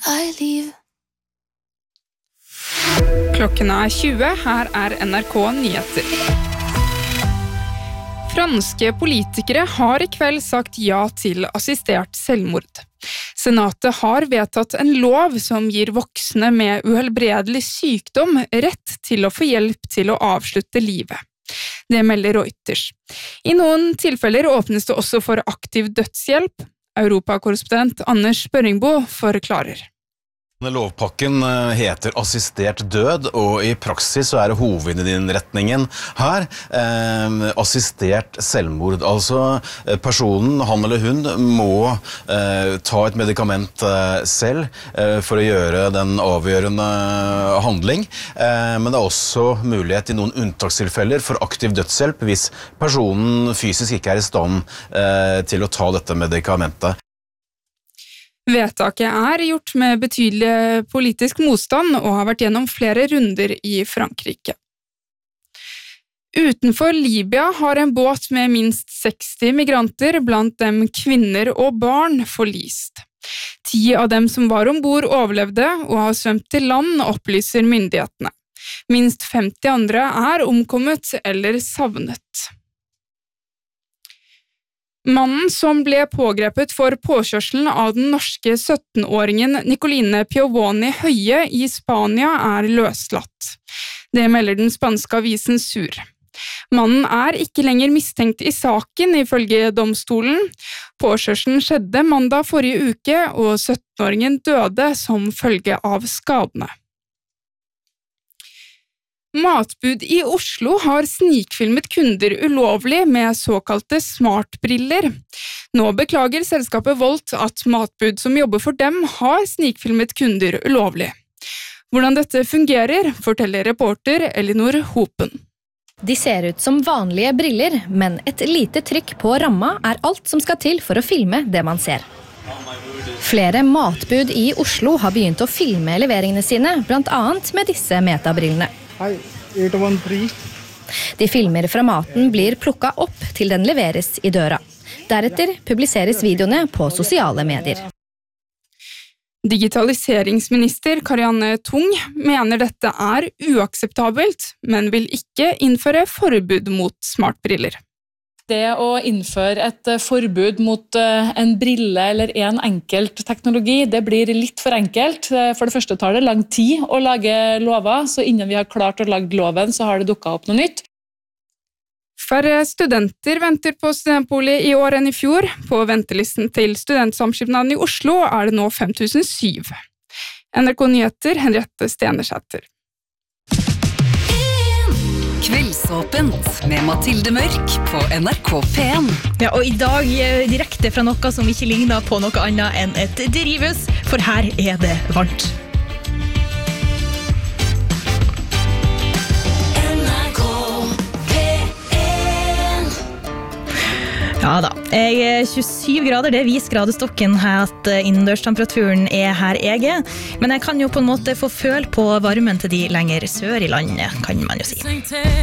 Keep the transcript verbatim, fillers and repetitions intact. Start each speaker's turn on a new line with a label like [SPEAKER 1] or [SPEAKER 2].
[SPEAKER 1] I leave.
[SPEAKER 2] Klokken er tjue, her er N R K Nyheter. Franske politikere har i kveld sagt ja til assistert selvmord. Senatet har vedtatt en lov som gir voksne med uhelbredelig sykdom rett til å få hjelp til å avslutte livet. Det melder Reuters. I noen tilfeller åpnes det også for aktiv dødshjelp. Europakorrespondent Anders Børringbo forklarer.
[SPEAKER 3] Lovpakken heter assistert død, og i praksis så er det hovedinnretningen her eh, assistert selvmord. Altså personen, han eller hun, må eh, ta et medikament eh, selv eh, for å gjøre den avgjørende handling. Eh, men det er også mulighet i noen unntakstilfeller for aktiv dødshjelp hvis personen fysisk ikke er i stand eh, til å ta dette medikamentet.
[SPEAKER 2] Vedtaket er gjort med betydelig politisk motstand og har vært gjennom flere runder i Frankrike. Utenfor Libya har en båt med minst seksti migranter, blant dem kvinner og barn, forlist. Ti av dem som var ombord overlevde og har svømt til land, opplyser myndighetene. Minst femti andre er omkommet eller savnet. Mannen som ble pågrepet for påkjørselen av den norske syttenåringen Nicoline Piovani Høie i Spania er løslatt. Det melder den spanske avisen Sur. Mannen er ikke lenger mistenkt i saken, ifølge domstolen. Påkjørselen skjedde mandag forrige uke, og syttenåringen døde som følge av skadene. Matbud i Oslo har snikfilmet kunder ulovlig med såkalte smartbriller. Nå beklager selskapet Volt at Matbud som jobber for dem har snikfilmet kunder ulovlig. Hvordan dette fungerer, forteller reporter Elinor Hopen.
[SPEAKER 4] De ser ut som vanlige briller, men et lite trykk på ramma er alt som skal til for å filme det man ser. Flere matbud i Oslo har begynt å filme leveringene sine, blant annet med disse metabrillene.
[SPEAKER 5] Hei, eight one three.
[SPEAKER 4] De filmer fra maten blir plukket opp til den leveres i døra. Deretter publiseres videoene på sosiale medier.
[SPEAKER 2] Digitaliseringsminister Karianne Tung mener dette er uakseptabelt, men vil ikke innføre forbud mot smartbriller.
[SPEAKER 6] Det å innføre et forbud mot en brille eller en enkelt teknologi, det blir litt for enkelt. For det første tar det lang tid å lage lover, så innen vi har klart å lage loven, så har det dukket opp noe nytt.
[SPEAKER 2] Færre studenter venter på studentbolig i år enn i fjor. På ventelisten til studentsamskipnaden i Oslo er det nå fem tusen syv. N R K Nyheter, Henriette Stenersæter.
[SPEAKER 1] Kveldsåpent med Mathilde Mørk på N R K P en.
[SPEAKER 7] Ja, og i dag direkte fra noe som ikke ligner på noe annet enn et drivhus, for her er det varmt.
[SPEAKER 1] N R K P en.
[SPEAKER 7] Ja da, jeg er tjuesyv grader, det viser gradestokken her at innendørstemperaturen er her jeg er, men jeg kan jo på en måte få føle på varmen til de lenger sør i landet, kan man jo si.